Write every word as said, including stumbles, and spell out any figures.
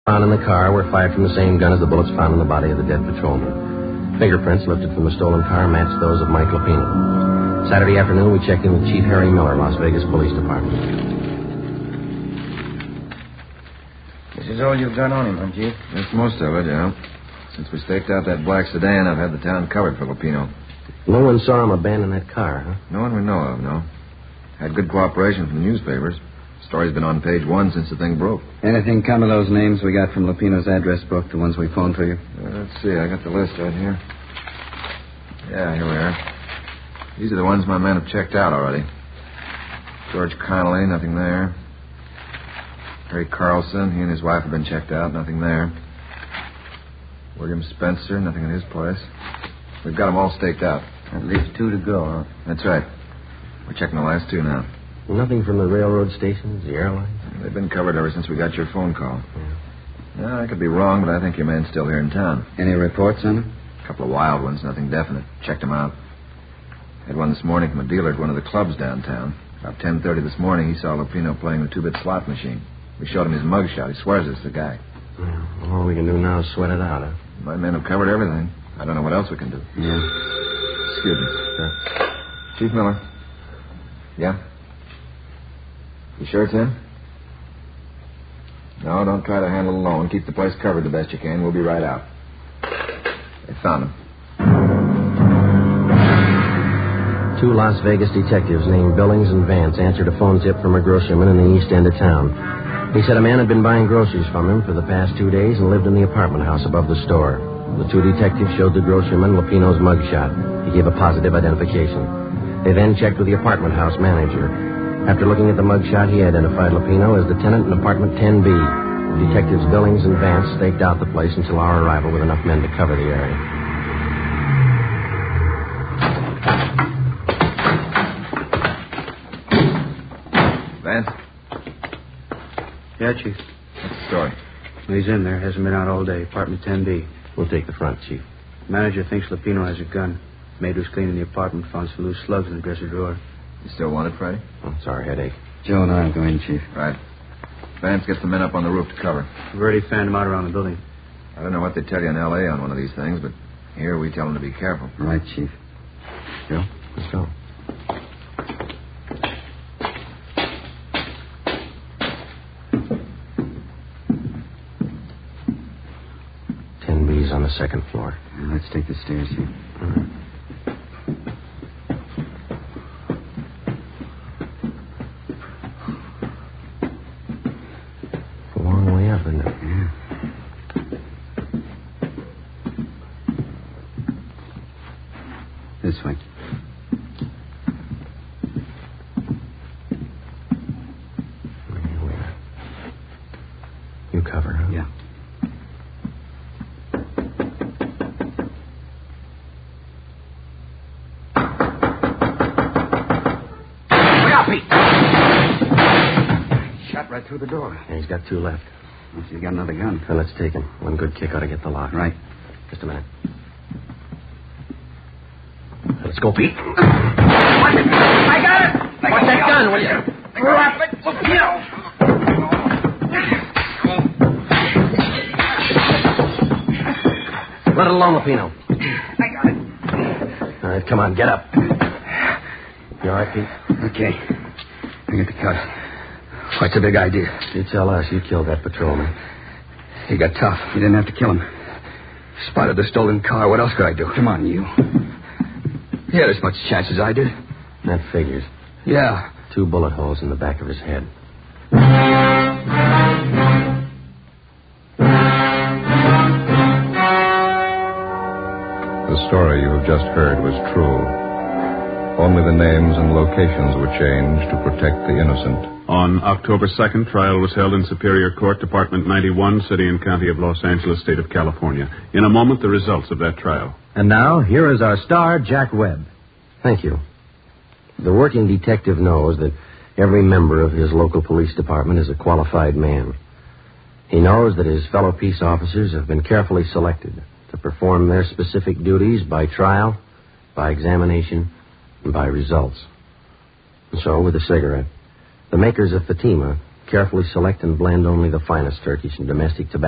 found in the car were fired from the same gun as the bullets found in the body of the dead patrolman. Fingerprints lifted from the stolen car matched those of Mike Lupino. Saturday afternoon, we checked in with Chief Harry Miller, Las Vegas Police Department. This is all you've got on him, huh, Chief? That's most of it, yeah. Since we staked out that black sedan, I've had the town covered for Lupino. No one saw him abandon that car, huh? No one we know of, no. Had good cooperation from the newspapers. Story's been on page one since the thing broke. Anything come of those names we got from Lupino's address book, the ones we phoned for you? Uh, let's see, I got the list right here. Yeah, here we are. These are the ones my men have checked out already. George Connolly, nothing there. Harry Carlson, he and his wife have been checked out, nothing there. William Spencer, nothing in his place. We've got them all staked out. At least two to go, huh? That's right. We're checking the last two now. Nothing from the railroad stations, the airlines? They've been covered ever since we got your phone call. Yeah. Yeah, I could be wrong, but I think your man's still here in town. Any reports on him? A couple of wild ones, nothing definite. Checked them out. Had one this morning from a dealer at one of the clubs downtown. About ten thirty this morning, he saw Lupino playing the two-bit slot machine. We showed him his mugshot. He swears it's the guy. Yeah, all we can do now is sweat it out, huh? My men have covered everything. I don't know what else we can do. Yeah. Excuse me. Sure. Chief Miller. Yeah? You sure it's him? No, don't try to handle it alone. Keep the place covered the best you can. We'll be right out. They found him. Two Las Vegas detectives named Billings and Vance answered a phone tip from a groceryman in the east end of town. He said a man had been buying groceries from him for the past two days and lived in the apartment house above the store. The two detectives showed the groceryman Lupino's mugshot. He gave a positive identification. They then checked with the apartment house manager. After looking at the mugshot, he identified Lupino as the tenant in apartment ten B. Detectives Billings and Vance staked out the place until our arrival with enough men to cover the area. Vance? Yeah, Chief. What's the story? He's in there. Hasn't been out all day. Apartment ten B. We'll take the front, Chief. Manager thinks Lupino has a gun. Maid was cleaning the apartment, found some loose slugs in the dresser drawer. You still want it, Freddie? Oh, it's our headache. Joe and I will go in, Chief. Right. Vance gets the men up on the roof to cover. We've already fanned them out around the building. I don't know what they tell you in L A on one of these things, but here we tell them to be careful. Right, Chief. Joe? Let's go. ten B's on the second floor. Yeah, let's take the stairs, Chief. All right. A long way up, isn't it? Yeah. This way. Here we are. You cover, huh? Yeah. Shot right through the door. Yeah, he's got two left. Well, he's got another gun. Now, let's take him. One good kick ought to get the lock. Right. Just a minute. Let's go, Pete. I got it! Watch that gun, will you? Drop it! Lupino! Let it alone, Lupino. I got it. All right, come on, get up. You all right, Pete? Okay. I get the cut. What's the big idea? You tell us. You killed that patrolman. He got tough. You didn't have to kill him. Spotted the stolen car. What else could I do? Come on, you. He had as much chance as I did. That figures. Yeah. Two bullet holes in the back of his head. The story you have just heard was true. Only the names and locations were changed to protect the innocent. On October second, trial was held in Superior Court, Department ninety-one, City and County of Los Angeles, State of California. In a moment, the results of that trial. And now, here is our star, Jack Webb. Thank you. The working detective knows that every member of his local police department is a qualified man. He knows that his fellow peace officers have been carefully selected to perform their specific duties by trial, by examination, and by results. And so, with a cigarette, the makers of Fatima carefully select and blend only the finest Turkish and domestic tobacco